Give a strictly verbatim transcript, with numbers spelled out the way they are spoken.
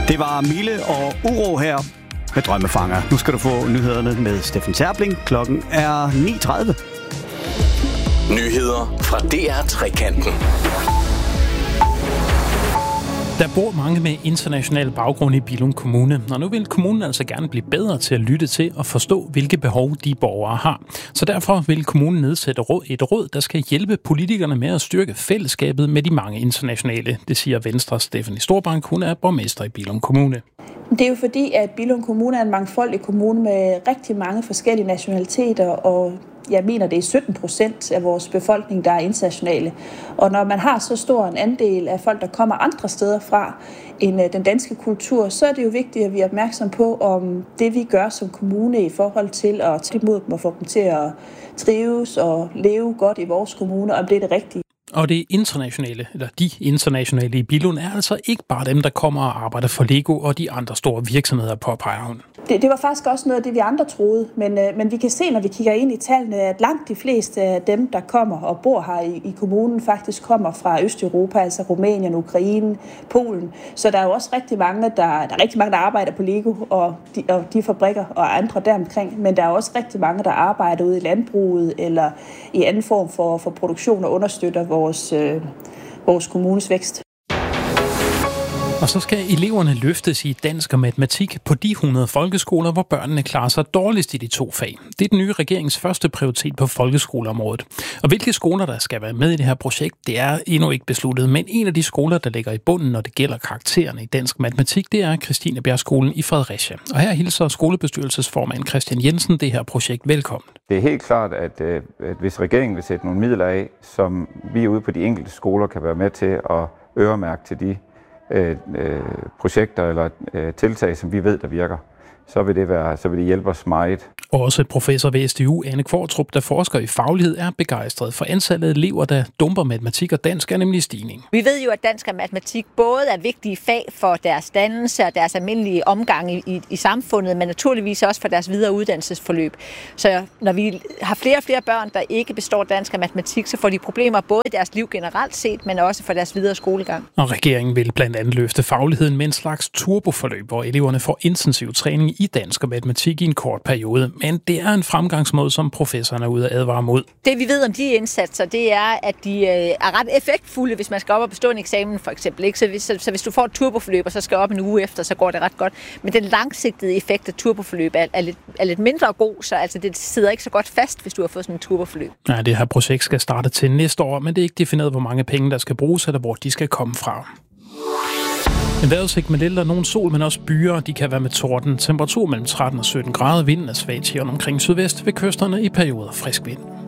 Det var Mille og Uro her med Drømmefanger. Nu skal du få nyhederne med Steffen Terpling. Klokken er ni tredive. Nyheder fra D R Trekanten. Der bor mange med international baggrund i Billund Kommune, og nu vil kommunen altså gerne blive bedre til at lytte til og forstå, hvilke behov de borgere har. Så derfor vil kommunen nedsætte et råd, der skal hjælpe politikerne med at styrke fællesskabet med de mange internationale. Det siger Venstres Stephanie Storbank, hun er borgmester i Billund Kommune. Det er jo fordi, at Billund Kommune er en mangfoldig kommune med rigtig mange forskellige nationaliteter, og jeg mener, det er sytten procent af vores befolkning, der er internationale. Og når man har så stor en andel af folk, der kommer andre steder fra end den danske kultur, så er det jo vigtigt, at vi er opmærksom på, om det vi gør som kommune i forhold til at tage imod dem og få dem til at trives og leve godt i vores kommune, om det er det rigtige. Og det internationale, eller de internationale i Billund, er altså ikke bare dem, der kommer og arbejder for Lego og de andre store virksomheder, påpeger hun. Det, det var faktisk også noget af det, vi andre troede, men, øh, men vi kan se, når vi kigger ind i tallene, at langt de fleste af dem, der kommer og bor her i, i kommunen, faktisk kommer fra Østeuropa, altså Rumænien, Ukraine, Polen. Så der er jo også rigtig mange, der, der, er rigtig mange, der arbejder på Lego og de, og de fabrikker og andre deromkring, men der er også rigtig mange, der arbejder ude i landbruget eller i anden form for, for produktion og understøtter vores, øh, vores kommunes vækst. Og så skal eleverne løftes i dansk og matematik på de hundrede folkeskoler, hvor børnene klarer sig dårligst i de to fag. Det er den nye regerings første prioritet på folkeskoleområdet. Og hvilke skoler, der skal være med i det her projekt, det er endnu ikke besluttet. Men en af de skoler, der ligger i bunden, når det gælder karaktererne i dansk og matematik, det er Christinebjergskolen i Fredericia. Og her hilser skolebestyrelsesformand Christian Jensen det her projekt velkommen. Det er helt klart, at, at hvis regeringen vil sætte nogle midler af, som vi ude på de enkelte skoler kan være med til at øremærke til de Øh, øh, projekter eller øh, tiltag, som vi ved, der virker, så vil det, være, så vil det hjælpe os meget. Også professor ved S D U, Anne Kvartrup, der forsker i faglighed, er begejstret for antallet af elever, der dumper matematik og dansk, er nemlig stigning. Vi ved jo, at dansk og matematik både er vigtige fag for deres dannelse og deres almindelige omgang i, i, i samfundet, men naturligvis også for deres videre uddannelsesforløb. Så når vi har flere og flere børn, der ikke består dansk og matematik, så får de problemer både i deres liv generelt set, men også for deres videre skolegang. Og regeringen vil blandt andet løfte fagligheden med en slags turboforløb, hvor eleverne får intensiv træning i dansk og matematik i en kort periode. Men det er en fremgangsmåde, som professoren er ude at advare mod. Det vi ved om de indsatser, det er, at de er ret effektfulde, hvis man skal op og bestå en eksamen for eksempel. Ikke? Så, hvis, så, så hvis du får et turboforløb, og så skal op en uge efter, så går det ret godt. Men den langsigtede effekt af turboforløb er, er, lidt, er lidt mindre god, så altså, det sidder ikke så godt fast, hvis du har fået sådan en turboforløb. Ja, det her projekt skal starte til næste år, men det er ikke defineret, hvor mange penge, der skal bruges, eller hvor de skal komme fra. En vejrudsigt med lidt og nogen sol, men også byer. De kan være med torden. Temperatur mellem tretten og sytten grader. Vinden er svag til omkring sydvest ved kysterne i perioder frisk vind.